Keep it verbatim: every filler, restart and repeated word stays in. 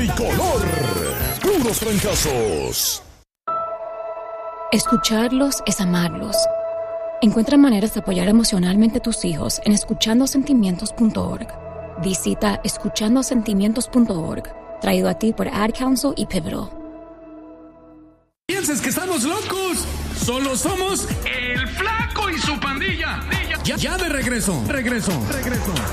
tricolor. Puros fracasos. Escucharlos es amarlos. Encuentra maneras de apoyar emocionalmente a tus hijos en escuchando sentimientos punto org. Visita escuchando sentimientos punto org, traído a ti por Ad Council y Pivotal. ¿Piensas que estamos locos? Solo somos el Flaco y su pandilla. Ya, ya de regreso, regreso, regreso.